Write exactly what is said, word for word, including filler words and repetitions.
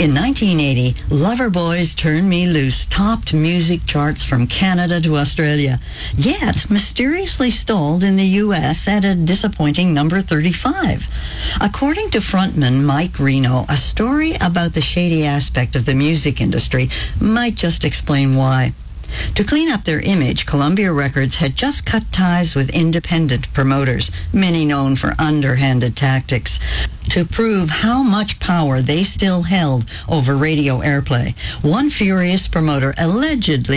In nineteen eighty, Loverboy's Turn Me Loose topped music charts from Canada to Australia, yet mysteriously stalled in the U S at a disappointing number thirty-five. According to frontman Mike Reno, a story about the shady aspect of the music industry might just explain why. To clean up their image, Columbia Records had just cut ties with independent promoters, many known for underhanded tactics, to prove how much power they still held over radio airplay. One furious promoter allegedly